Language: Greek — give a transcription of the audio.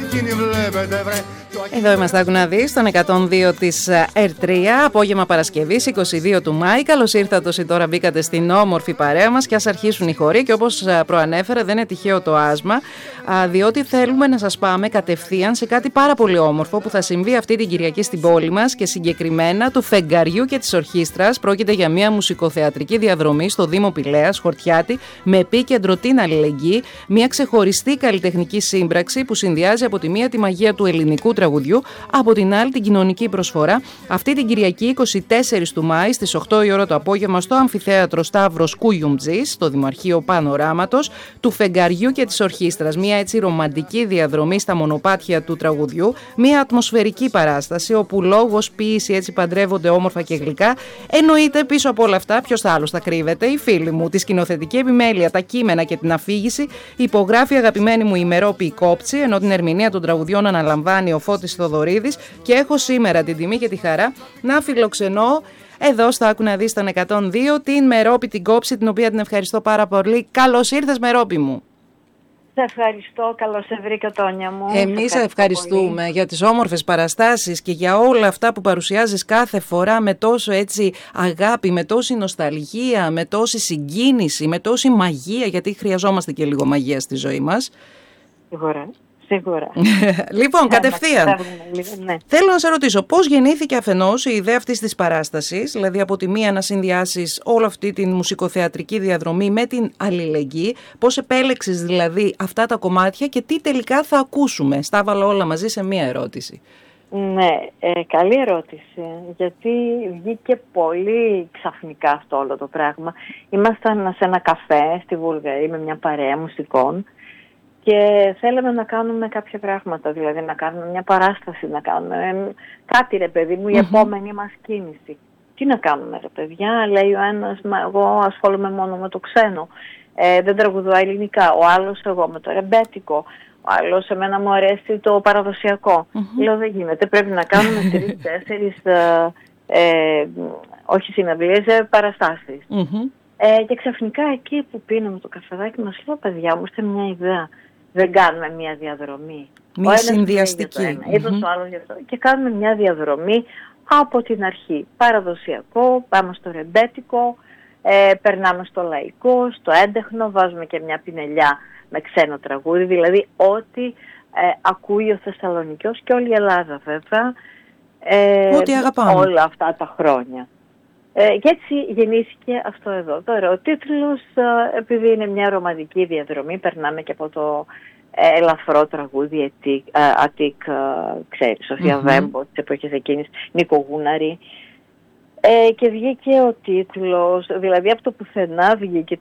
εκείνη βλέπετε βρε. Εδώ είμαστε, άκου να δεις, στον 102 της ΕΡΤΡΙΑ, απόγευμα Παρασκευής, 22 του Μάη. Καλώς ήρθατε όσοι τώρα μπήκατε στην όμορφη παρέα μας και ας αρχίσουν οι χοροί. Και όπως προανέφερα, δεν είναι τυχαίο το άσμα, διότι θέλουμε να σας πάμε κατευθείαν σε κάτι πάρα πολύ όμορφο που θα συμβεί αυτή την Κυριακή στην πόλη μας και συγκεκριμένα του Φεγγαριού και της Ορχήστρας. Πρόκειται για μια μουσικοθεατρική διαδρομή στο Δήμο Πηλαίας, Χορτιάτη, με επίκεντρο την αλληλεγγύη, μια ξεχωριστή καλλιτεχνική σύμπραξη που συνδυάζει από τη μία τη μαγεία του ελληνικού τραγουδιού, από την άλλη την κοινωνική προσφορά. Αυτή την Κυριακή 24 του Μάη στις 8 η ώρα το απόγευμα στο Αμφιθέατρο Σταύρος Κούγιουμτζής, στο Δημαρχείο Πανοράματος, του Φεγγαριού και της Ορχήστρας. Μια έτσι ρομαντική διαδρομή στα μονοπάτια του τραγουδιού, μια ατμοσφαιρική παράσταση όπου λόγος, ποίηση έτσι παντρεύονται όμορφα και γλυκά. Εννοείται πίσω από όλα αυτά ποιος άλλος θα κρύβεται? Οι φίλοι μου, τη σκηνοθετική επιμέλεια, τα κείμενα και την αφήγηση υπογράφει η αγαπημένη μου η Μερόπη Κόψη, ενώ την ερμηνεία των τραγουδιών αναλαμβάνει ο Φώτης Θοδωρίδης, και έχω σήμερα την τιμή και τη χαρά να φιλοξενώ εδώ στο Άκου να δεις τον 102 την Μερόπη την Κόψη, την οποία την ευχαριστώ πάρα πολύ. Καλώς ήρθες, Μερόπη μου. Σε ευχαριστώ, καλώς σε βρήκα, Τόνια μου. Εμείς ευχαριστούμε για τις όμορφες παραστάσεις και για όλα αυτά που παρουσιάζεις κάθε φορά με τόσο έτσι αγάπη, με τόση νοσταλγία, με τόση συγκίνηση, με τόση μαγεία, γιατί χρειαζόμαστε και λίγο μαγεία στη ζωή μας. Σίγουρα. Λοιπόν, κατευθείαν. Ναι. Θέλω να σε ρωτήσω, πώς γεννήθηκε αφενός η ιδέα αυτής της παράστασης, δηλαδή από τη μία να συνδυάσεις όλη αυτή την μουσικοθεατρική διαδρομή με την αλληλεγγύη, πώς επέλεξες δηλαδή αυτά τα κομμάτια και τι τελικά θα ακούσουμε? Στα έβαλα όλα μαζί σε μία ερώτηση. Ναι, καλή ερώτηση, γιατί βγήκε πολύ ξαφνικά αυτό όλο το πράγμα. Ήμασταν σε ένα καφέ στη Βουλγαρία με μια παρέα μουσικών και θέλαμε να κάνουμε κάποια πράγματα, δηλαδή να κάνουμε μια παράσταση, να κάνουμε κάτι, ρε παιδί μου, η επόμενη μας κίνηση. Τι να κάνουμε, ρε παιδιά? Λέει ο ένας, εγώ ασχολούμαι μόνο με το ξένο, δεν τραγουδώ ελληνικά, ο άλλος εγώ με το ρεμπέτικο, ο άλλος εμένα μου αρέσει το παραδοσιακό. Λέω, δεν γίνεται, πρέπει να κάνουμε 3-4 όχι συναυλίες, παραστάσεις. Και ξαφνικά εκεί που πίναμε το καφεδάκι μας, λέω, παιδιά μου, είστε μια ιδέα. Δεν κάνουμε μια διαδρομή. Μια συνδυαστική. Είδος το άλλο για αυτό. Και κάνουμε μια διαδρομή από την αρχή. Παραδοσιακό, πάμε στο ρεμπέτικο, περνάμε στο λαϊκό, στο έντεχνο, βάζουμε και μια πινελιά με ξένο τραγούδι. Δηλαδή ό,τι ακούει ο Θεσσαλονικιός και όλη η Ελλάδα βέβαια. Ό,τι αγαπάμε. Όλα αυτά τα χρόνια. Και έτσι γεννήθηκε αυτό εδώ. Τώρα ο τίτλος, επειδή είναι μια ρομαντική διαδρομή, περνάμε και από το ελαφρό τραγούδι Αττικ, ξέρεις, Σοφία Βέμπο, τις εποχές εκείνης, Νίκο Γούναρη. Και βγήκε ο τίτλος, δηλαδή από το πουθενά βγήκε